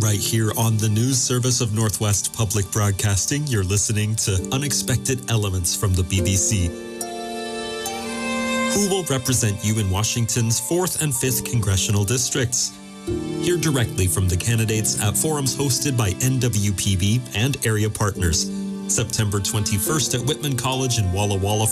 Right here on the news service of Northwest Public Broadcasting, you're listening to Unexpected Elements from the BBC. Who will represent you in Washington's 4th and 5th congressional districts? Hear directly from the candidates at forums hosted by NWPB and area partners. September 21st at Whitman College in Walla Walla,